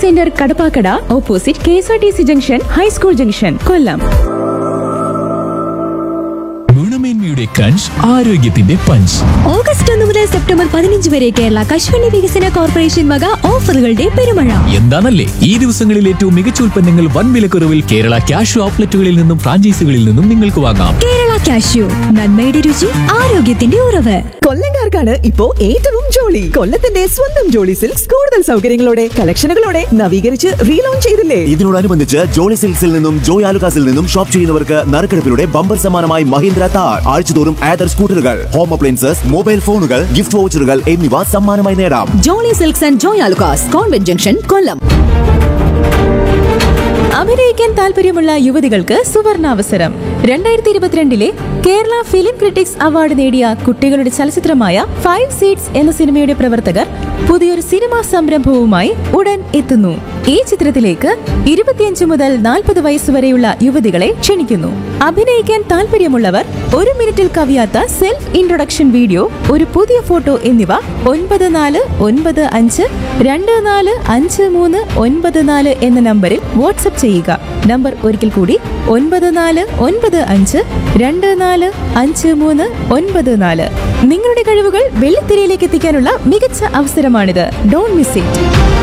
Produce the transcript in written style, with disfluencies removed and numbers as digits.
Centre Kadappakada, opposite KSRTC junction, high school junction, കൊല്ലം. ഗുണമേന്മയുടെ crunch, ആരോഗ്യത്തിന്റെ punch. August 1 മുതൽ September 15 വരെ കേരള കശുവണ്ടി വികസന കോർപ്പറേഷൻ വക ഓഫറുകളുടെ പെരുമഴ. എന്താണല്ലേ ഈ ദിവസങ്ങളിൽ ഏറ്റവും മികച്ച ഉൽപ്പന്നങ്ങൾ വൻ വിലക്കുറവിൽ കേരള ക്യാഷ് ഔട്ട്ലെറ്റുകളിൽ നിന്നും ഫ്രാഞ്ചൈസികളിൽ നിന്നും നിങ്ങൾക്ക് വാങ്ങാം. കേരള കാഷ്യൂ, നന്മയുടെ രുചി, ആരോഗ്യത്തിന്റെ ഉറവ്. കൊല്ലംകാർക്കാണ് ഇപ്പോ ഏറ്റവും ജോളി. കൊല്ലത്തിന്റെ സ്വന്തം ജോളി സിൽക്സ് കൂടുതൽ സൗകര്യങ്ങളോടെ, കളക്ഷനുകളോടെ നവീകരിച്ച് റീലോഞ്ച് ചെയ്തില്ലേ? ഇതിനോടനുബന്ധിച്ച് ജോളി സിൽക്സിൽ നിന്നും ജോയ് ആലുകാസിൽ നിന്നും ഷോപ്പ് ചെയ്യുന്നവർക്ക് നറുക്കെടുപ്പിലൂടെ ബമ്പർ സമ്മാനമായി മഹീന്ദ്ര താർ, ആഴ്ചതോറും ആദർ സ്കൂട്ടറുകൾ, ഹോം അപ്ലയൻസസ്, മൊബൈൽ ഫോണുകൾ, ഗിഫ്റ്റ് വൗച്ചറുകൾ എന്നിവ സമ്മാനമായി നേടാം. Jolly silks and Joy Alukkas, convent junction, കൊല്ലം. അഭിനയിക്കാൻ താല്പര്യമുള്ള യുവതികൾക്ക് സുവർണാവസരം. 2022 കേരള ഫിലിം ക്രിട്ടിക്സ് അവാർഡ് നേടിയ കുട്ടികളുടെ ചലച്ചിത്രമായ 5 സീറ്റ്സ് എന്ന സിനിമയുടെ പ്രവർത്തകർ പുതിയൊരു സിനിമാ സംരംഭവുമായി ഉടൻ എത്തുന്നു. ഈ ചിത്രത്തിലേക്ക് 25 മുതൽ 40 വയസ്സുവരെയുള്ള യുവതികളെ ക്ഷണിക്കുന്നു. അഭിനയിക്കാൻ താല്പര്യമുള്ളവർ 1 മിനിറ്റിൽ കവിയാത്ത സെൽഫ് ഇൻട്രൊഡക്ഷൻ വീഡിയോ, ഒരു പുതിയ ഫോട്ടോ എന്നിവ 9495245394 എന്ന നമ്പറിൽ വാട്സ്ആപ്പ് ചെയ്യുക. നമ്പർ ഒരിക്കൽ കൂടി 9495245394. നിങ്ങളുടെ കഴിവുകൾ വെള്ളിത്തിരയിലേക്ക് എത്തിക്കാനുള്ള മികച്ച അവസരമാണിത്. Don't miss it.